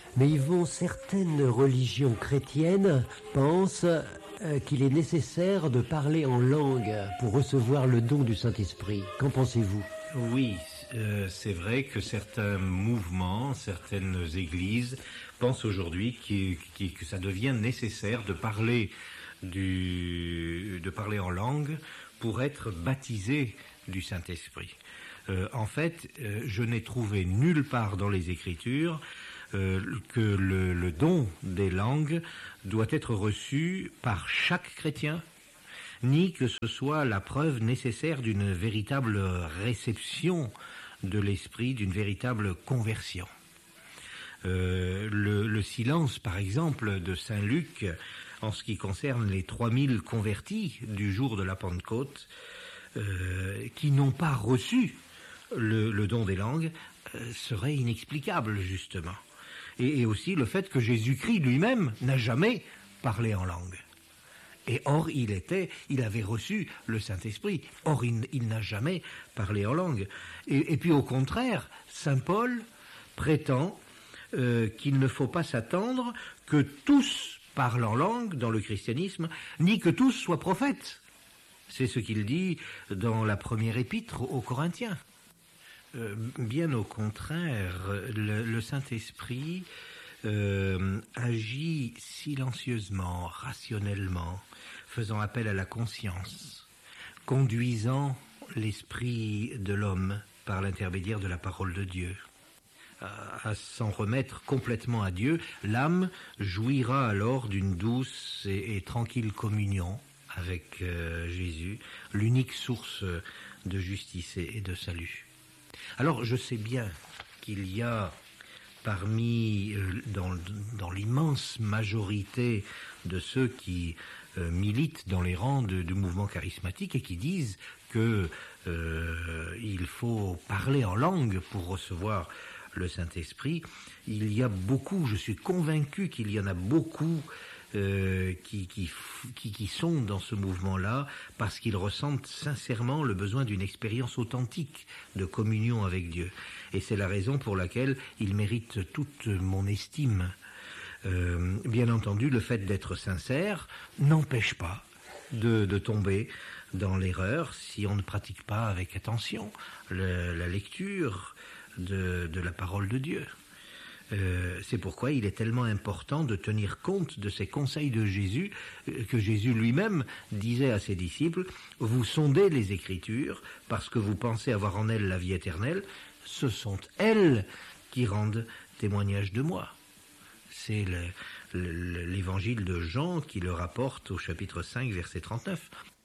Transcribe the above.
Mais Yvon, certaines religions chrétiennes pensent qu'il est nécessaire de parler en langue pour recevoir le don du Saint-Esprit. Qu'en pensez-vous? Oui, c'est vrai que certains mouvements, certaines églises pensent aujourd'hui que ça devient nécessaire de parler en langue pour être baptisé du Saint-Esprit. En fait, je n'ai trouvé nulle part dans les Écritures que le don des langues doit être reçu par chaque chrétien, ni que ce soit la preuve nécessaire d'une véritable réception de l'esprit, d'une véritable conversion. Le silence, par exemple, de Saint Luc, en ce qui concerne les 3000 convertis du jour de la Pentecôte, qui n'ont pas reçu le don des langues, serait inexplicable, justement. Et aussi le fait que Jésus-Christ lui-même n'a jamais parlé en langue. Et or, il avait reçu le Saint-Esprit. Or, il n'a jamais parlé en langue. Et puis, au contraire, Saint Paul prétend qu'il ne faut pas s'attendre que tous parlent en langue dans le christianisme, ni que tous soient prophètes. C'est ce qu'il dit dans la première épître aux Corinthiens. Bien au contraire, le Saint-Esprit agit silencieusement, rationnellement, faisant appel à la conscience, conduisant l'esprit de l'homme par l'intermédiaire de la parole de Dieu. À s'en remettre complètement à Dieu, l'âme jouira alors d'une douce et tranquille communion avec Jésus, l'unique source de justice et de salut. Alors je sais bien qu'il y a parmi, dans l'immense majorité de ceux qui militent dans les rangs du mouvement charismatique et qui disent que il faut parler en langue pour recevoir le Saint-Esprit, il y a beaucoup, je suis convaincu qu'il y en a beaucoup qui sont dans ce mouvement-là parce qu'ils ressentent sincèrement le besoin d'une expérience authentique de communion avec Dieu. Et c'est la raison pour laquelle ils méritent toute mon estime. Bien entendu, le fait d'être sincère n'empêche pas de tomber dans l'erreur si on ne pratique pas avec attention la lecture de la parole de Dieu. C'est pourquoi il est tellement important de tenir compte de ces conseils de Jésus, que Jésus lui-même disait à ses disciples: vous sondez les Écritures parce que vous pensez avoir en elles la vie éternelle, ce sont elles qui rendent témoignage de moi. C'est l'évangile de Jean qui le rapporte au chapitre 5, verset 39.